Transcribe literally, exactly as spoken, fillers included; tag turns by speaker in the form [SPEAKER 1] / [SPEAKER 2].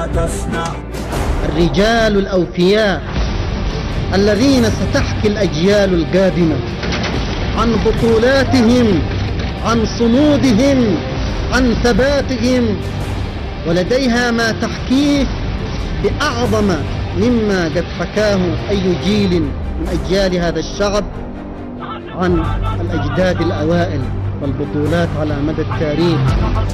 [SPEAKER 1] الرجال الأوفياء الذين ستحكي الأجيال القادمة عن بطولاتهم، عن صمودهم، عن ثباتهم، ولديها ما تحكيه بأعظم مما قد حكاه أي جيل من أجيال هذا الشعب عن الأجداد الأوائل والبطولات على مدى التاريخ.